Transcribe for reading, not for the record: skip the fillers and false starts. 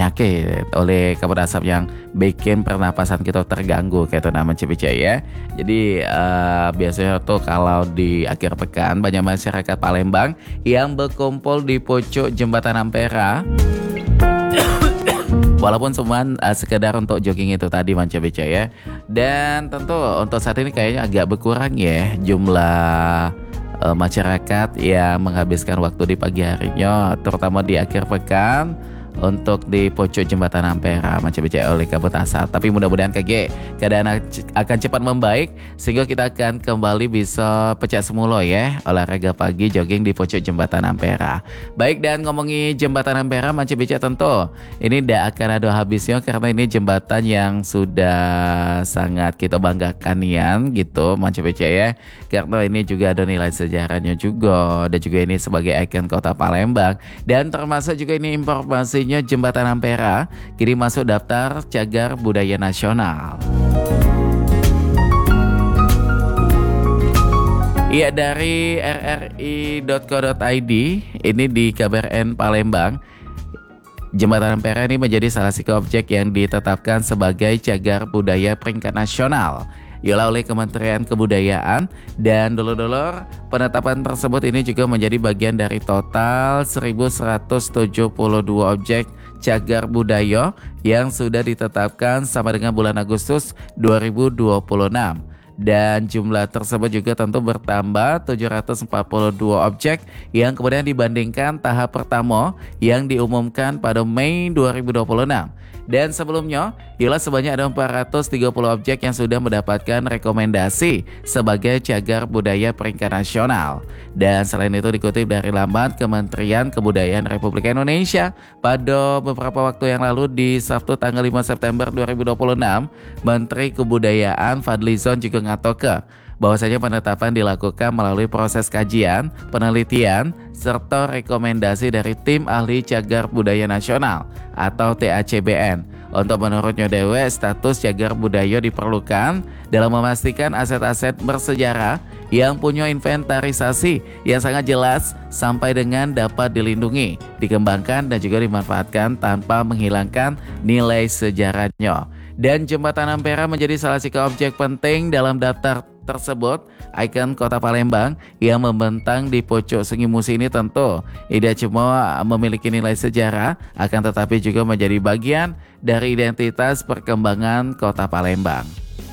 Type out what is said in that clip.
penyakit, oleh kabut asap yang bikin pernapasan kita terganggu kayak itu nama Cipica ya. Jadi biasanya tuh kalau di akhir pekan banyak masyarakat Palembang yang berkumpul di pucuk jembatan Ampera. Walaupun cuma sekedar untuk jogging itu tadi Manca Beca ya. Dan tentu untuk saat ini kayaknya agak berkurang ya jumlah masyarakat yang menghabiskan waktu di pagi harinya, terutama di akhir pekan untuk di pucuk jembatan Ampera Manca Beca oleh kabut asap. Tapi mudah-mudahan KG keadaan akan cepat membaik sehingga kita akan kembali bisa pecah semula ya olahraga pagi jogging di pucuk jembatan Ampera. Baik, dan ngomongin jembatan Ampera Manca Beca tentu ini tidak akan ada habisnya karena ini jembatan yang sudah sangat kita banggakan Yan gitu Manca Beca ya. Karena ini juga ada nilai sejarahnya juga dan juga ini sebagai ikon kota Palembang dan termasuk juga ini informasi jembatan Ampera kini masuk daftar cagar budaya nasional. Iya, dari rri.co.id ini di KBRN Palembang, jembatan Ampera ini menjadi salah satu objek yang ditetapkan sebagai cagar budaya peringkat nasional ialah oleh Kementerian Kebudayaan, dan dulur-dulur penetapan tersebut ini juga menjadi bagian dari total 1172 objek cagar budaya yang sudah ditetapkan sama dengan bulan Agustus 2026. Dan jumlah tersebut juga tentu bertambah 742 objek yang kemudian dibandingkan tahap pertama yang diumumkan pada Mei 2026. Dan sebelumnya, ialah sebanyak ada 430 objek yang sudah mendapatkan rekomendasi sebagai cagar budaya peringkat nasional. Dan selain itu dikutip dari laman Kementerian Kebudayaan Republik Indonesia, pada beberapa waktu yang lalu di Sabtu tanggal 5 September 2026, Menteri Kebudayaan Fadlizon juga ngatoke bahwasanya penetapan dilakukan melalui proses kajian, penelitian, serta rekomendasi dari Tim Ahli Cagar Budaya Nasional atau TACBN. Untuk menurutnya Dewe, status cagar budaya diperlukan dalam memastikan aset-aset bersejarah yang punya inventarisasi yang sangat jelas sampai dengan dapat dilindungi, dikembangkan dan juga dimanfaatkan tanpa menghilangkan nilai sejarahnya. Dan jembatan Ampera menjadi salah satu objek penting dalam daftar tersebut. Ikon kota Palembang yang membentang di pucuk Sungai Musi ini tentu tidak cuma memiliki nilai sejarah, akan tetapi juga menjadi bagian dari identitas perkembangan kota Palembang.